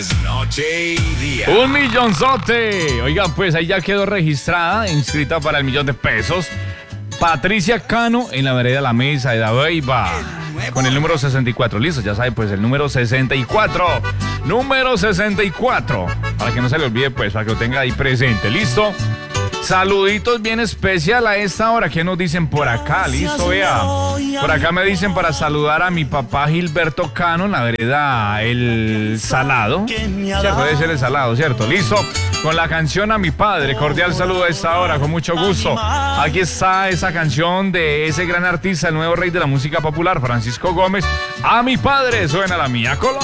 Noche y día. ¡Un millonzote! Oiga, pues ahí ya quedó registrada, inscrita para el $1.000.000. Patricia Cano en la vereda La Mesa de Dabeiba, con el número 64. Listo, ya sabe, pues el número 64. Número 64. Para que no se le olvide, pues, para que lo tenga ahí presente. ¿Listo? Saluditos bien especial a esta hora. ¿Qué nos dicen por acá? Listo, vea. Por acá me dicen para saludar a mi papá Gilberto Cano en la vereda El Salado. Cierto, debe ser El Salado, ¿cierto? Listo. Con la canción a mi padre. Cordial saludo a esta hora, con mucho gusto. Aquí está esa canción de ese gran artista, el nuevo rey de la música popular, Francisco Gómez. A mi padre, suena la mía Colombia.